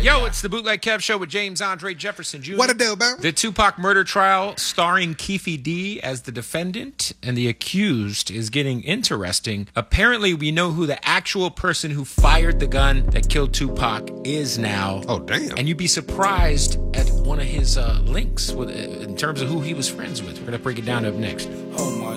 Yo, it's the Bootleg Kev Show with James Andre Jefferson Jr. What a deal, man? The Tupac murder trial starring Keefe D as the defendant and the accused is getting interesting. Apparently, we know who the actual person who fired the gun that killed Tupac is now. Oh, damn. And you'd be surprised at one of his links in terms of who he was friends with. We're going to break it down up next. Oh, my